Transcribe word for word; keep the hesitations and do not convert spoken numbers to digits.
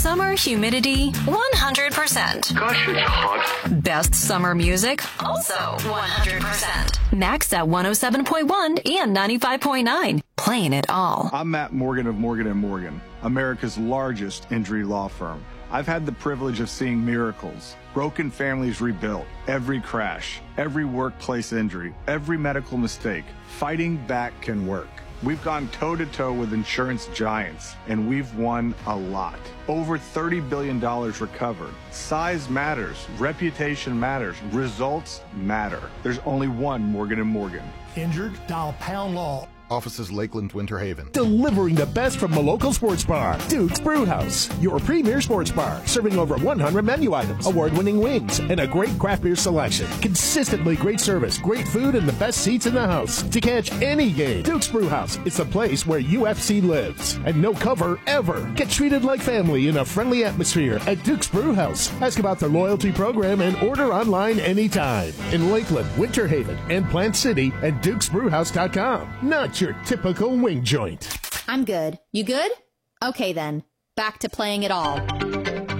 Summer humidity, one hundred percent. Gosh, it's hot. Best summer music, also one hundred percent. Max at one oh seven point one and ninety-five point nine. Playing it all. I'm Matt Morgan of Morgan and Morgan, America's largest injury law firm. I've had the privilege of seeing miracles, broken families rebuilt, every crash, every workplace injury, every medical mistake. Fighting back can work. We've gone toe-to-toe with insurance giants, and we've won a lot. Over thirty billion dollars recovered. Size matters. Reputation matters. Results matter. There's only one Morgan and Morgan. Injured? Dial Pound Law. Offices Lakeland, Winter Haven. Delivering the best from the local sports bar, Duke's Brewhouse. Your premier sports bar, serving over one hundred menu items, award-winning wings, and a great craft beer selection. Consistently great service, great food, and the best seats in the house. To catch any game, Duke's Brewhouse is the place where U F C lives. And no cover ever. Get treated like family in a friendly atmosphere at Duke's Brewhouse. Ask about their loyalty program and order online anytime. In Lakeland, Winter Haven, and Plant City at dukes brewhouse dot com. Not your typical wing joint. I'm good. You good? Okay then. Back to playing it all.